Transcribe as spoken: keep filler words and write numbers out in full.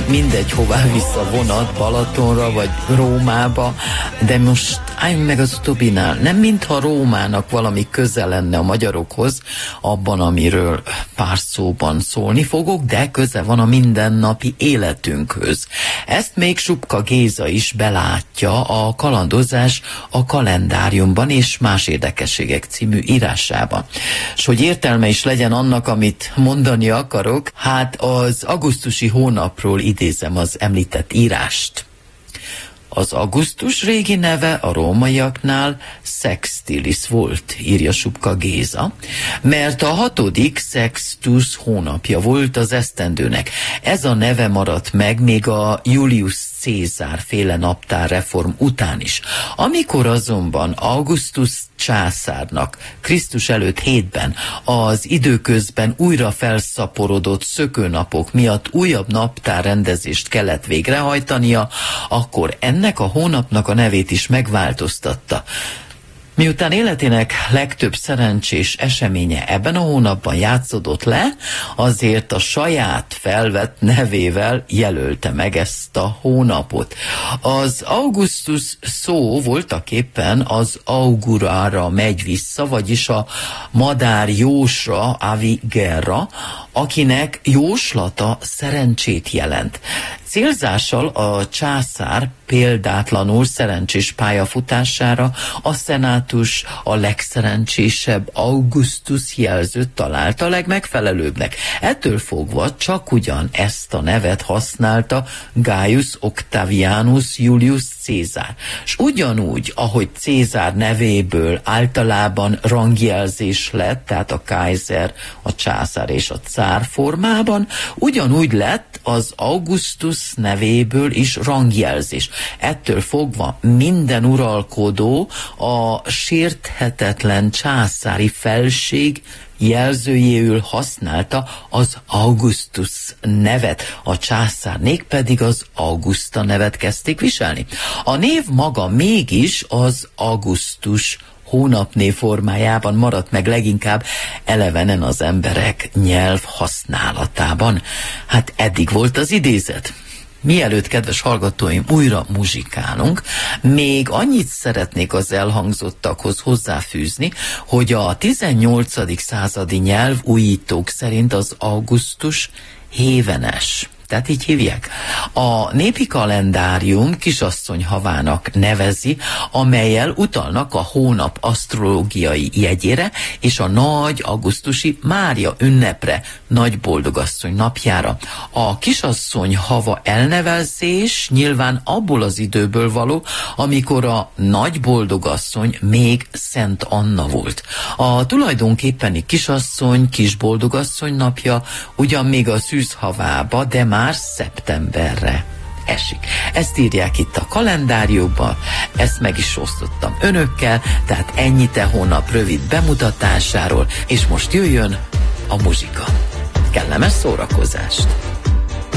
mindegy, hová vissza vonat, Balatonra vagy Rómába, de most álljunk meg az utóbbinál. Nem mintha Rómának valami köze lenne a magyarokhoz, abban, amiről pár szóban szólni fogok, de köze van a mindennapi életünkhöz. Ezt még Supka Géza is belátja a Kalandozás a kalendáriumban és más érdekességek című írásában. És hogy értelme is legyen annak, amit mondani akarok, hát az augusztusi hónapról idézem az említett írást. Az augusztus régi neve a rómaiaknál Sextilis volt, írja Supka Géza, mert a hatodik Sextus hónapja volt az esztendőnek. Ez a neve maradt meg még a Julius Cézár féle naptárreform után is. Amikor azonban Augustus császárnak Krisztus előtt hétben az időközben újra felszaporodott szökőnapok miatt újabb naptárrendezést kellett végrehajtania, akkor ennek a hónapnak a nevét is megváltoztatta. Miután életének legtöbb szerencsés eseménye ebben a hónapban játszódott le, azért a saját felvett nevével jelölte meg ezt a hónapot. Az augusztus szó voltaképpen az augurára megy vissza, vagyis a madár jósra, avigerra, akinek jóslata szerencsét jelent. Célzással a császár példátlanul szerencsés pályafutására a szenátus a legszerencsésebb Augustus jelzőt találta legmegfelelőbbnek. Ettől fogva csak ugyan ezt a nevet használta Gaius Octavianus Julius Cézár. S ugyanúgy, ahogy Cézár nevéből általában rangjelzés lett, tehát a Kaiser, a császár és a cár formában, ugyanúgy lett az Augustus nevéből is rangjelzés. Ettől fogva minden uralkodó a sérthetetlen császári felség jelzőjéül használta az Augustus nevet, a császárnék pedig az Augusta nevet kezdték viselni. A név maga mégis az Augustus hónapnév formájában maradt meg leginkább elevenen az emberek nyelv használatában. Hát eddig volt az idézet. Mielőtt, kedves hallgatóim, újra muzsikálunk, még annyit szeretnék az elhangzottakhoz hozzáfűzni, hogy a tizennyolcadik századi nyelvújítók szerint az augusztus hévenes. Tehát így hívják. A népi kalendárium kisasszony havának nevezi, amellyel utalnak a hónap asztrológiai jegyére és a nagy augusztusi Mária ünnepre, nagy boldogasszony napjára. A kisasszony hava elnevezés nyilván abból az időből való, amikor a nagy boldogasszony még Szent Anna volt. A tulajdonképpeni kisasszony, kis boldogasszony napja ugyan még a szűzhavába, de már már szeptemberre esik. Ezt írják itt a kalendáriumban, ezt meg is osztottam önökkel, tehát ennyit e hónap rövid bemutatásáról, és most jöjjön a muzsika. Kellemes szórakozást!